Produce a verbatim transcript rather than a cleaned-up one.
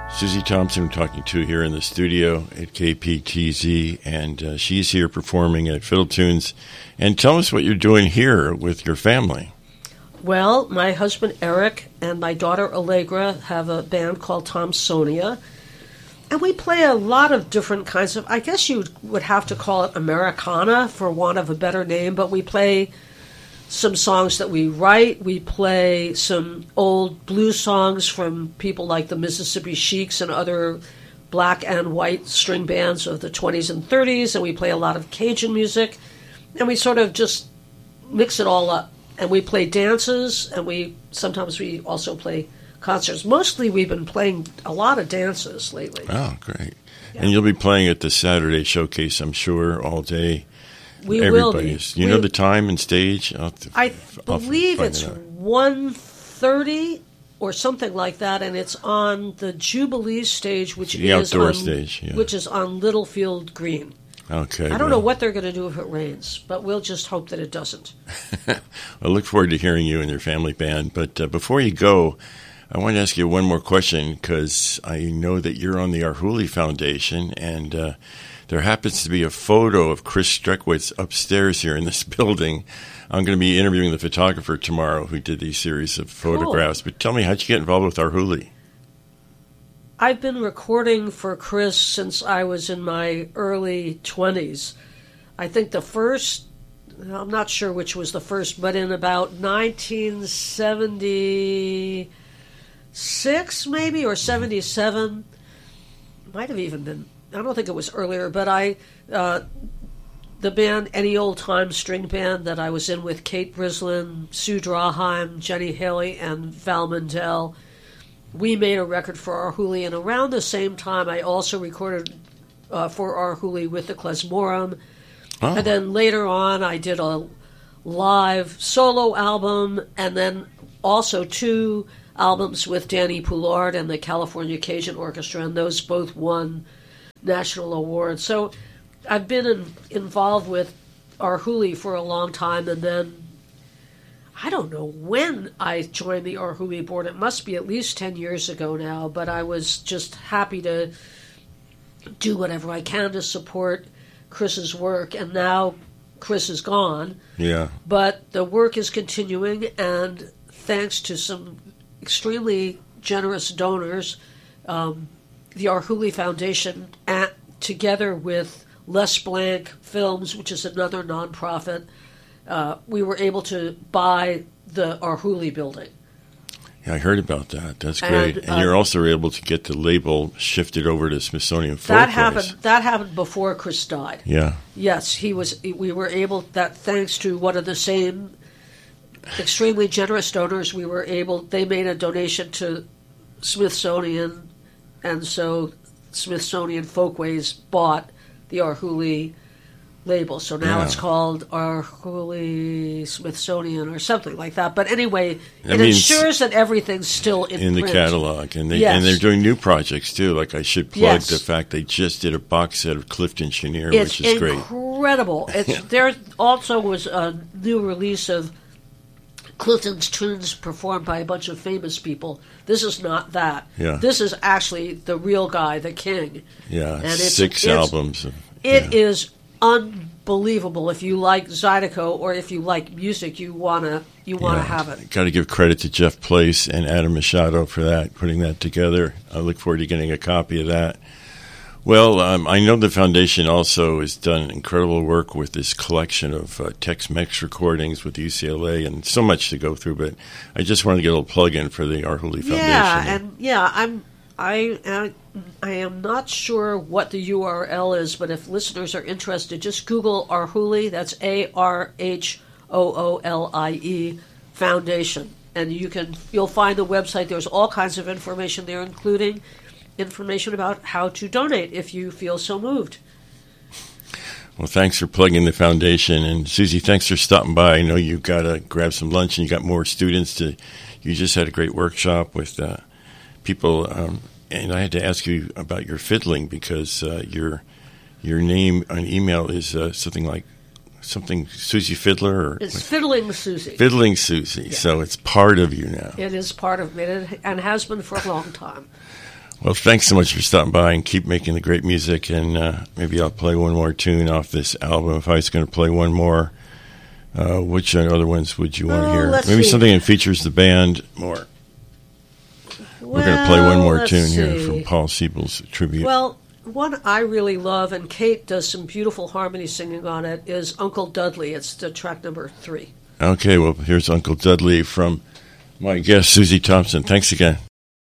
Susie Thompson I'm talking to here in the studio at K P T Z, and uh, she's here performing at Fiddle Tunes. And tell us what you're doing here with your family. Well, my husband Eric and my daughter Allegra have a band called Thompsonia, and we play a lot of different kinds of, I guess you would have to call it Americana for want of a better name, but we play some songs that we write. We play some old blues songs from people like the Mississippi Sheiks and other black and white string bands of the twenties and thirties, and we play a lot of Cajun music, and we sort of just mix it all up. And we play dances, and we sometimes we also play concerts. Mostly we've been playing a lot of dances lately. Oh, great. Yeah. And you'll be playing at the Saturday Showcase, I'm sure, all day. We will be. You we, know the time and stage? I'll to, I believe it's it one thirty or something like that, and it's on the Jubilee stage, which the is outdoor on, stage, yeah. which is on Littlefield Green. Okay. I don't well. know what they're going to do if it rains, but we'll just hope that it doesn't. I look forward to hearing you and your family band. But uh, before you go, I want to ask you one more question, because I know that you're on the Arhoolie Foundation, and uh, there happens to be a photo of Chris Streckwitz upstairs here in this building. I'm going to be interviewing the photographer tomorrow who did these series of photographs. Cool. But tell me, how'd you get involved with Arhoolie? I've been recording for Chris since I was in my early twenties. I think the first, I'm not sure which was the first, but in about nineteen seventy-six maybe, or seventy-seven, might have even been, I don't think it was earlier, but I, uh, the band, Any Old Time String Band that I was in with Kate Brislin, Sue Draheim, Jenny Haley, and Val Mendel, we made a record for Arhoolie, and around the same time I also recorded uh, for Arhoolie with the Klezmorim. Oh. And then later on I did a live solo album, and then also two albums with Danny Poulard and the California Cajun Orchestra, and those both won national awards. So I've been in, involved with Arhoolie for a long time, and then I don't know when I joined the Arhoolie board. It must be at least ten years ago now, but I was just happy to do whatever I can to support Chris's work, and now Chris is gone. Yeah. But the work is continuing, and thanks to some extremely generous donors, um, the Arhoolie Foundation, at, together with Les Blanc Films, which is another nonprofit, Uh, we were able to buy the Arhoolie building. Yeah, I heard about that. That's great. And, and uh, you're also able to get the label shifted over to Smithsonian Folkways. That happened. That happened before Chris died. Yeah. Yes, he was. We were able. That thanks to one of the same extremely generous donors, we were able. They made a donation to Smithsonian, and so Smithsonian Folkways bought the Arhoolie label. So now yeah. it's called Arhoolie Smithsonian or something like that. But anyway, that it ensures that everything's still in, in the print. catalog. And, they, yes. and they're doing new projects, too. Like, I should plug yes. the fact they just did a box set of Clifton Chenier, it's which is great. It's incredible. It's, there also was a new release of Clifton's tunes performed by a bunch of famous people. This is not that. Yeah. This is actually the real guy, the king. Yeah, and it's, six it's, albums. Of, it yeah. is unbelievable. If you like Zydeco or if you like music, you wanna you wanna yeah. have it. Got to give credit to Jeff Place and Adam Machado for that, putting that together. I look forward to getting a copy of that. Well, um, I know the foundation also has done incredible work with this collection of uh, Tex-Mex recordings with U C L A, and so much to go through. But I just wanted to get a little plug in for the Arhoolie Foundation. Yeah, and yeah, I'm I am I am not sure what the U R L is, but if listeners are interested, just Google Arhoolie. That's A R H O O L I E Foundation, and you can you'll find the website. There's all kinds of information there, including information about how to donate if you feel so moved. Well, thanks for plugging the foundation. And Susie, thanks for stopping by. I know you got to grab some lunch and you got more students to, you just had a great workshop with uh, people. Um, and I had to ask you about your fiddling because uh, your your name on email is uh, something like something Susie Fiddler? Or it's Fiddling Susie. Fiddling Susie. Yeah. So it's part of you now. It is part of me and has been for a long time. Well, thanks so much for stopping by, and keep making the great music. And uh, maybe I'll play one more tune off this album. If I was going to play one more, uh, which other ones would you want to Oh, hear? let's Maybe see. something that features the band more. We're going to play one more tune here from Paul Siebel's tribute. Well, one I really love, and Kate does some beautiful harmony singing on it, is Uncle Dudley. It's the track number three. Okay, well, here's Uncle Dudley from my guest, Susie Thompson. Thanks again.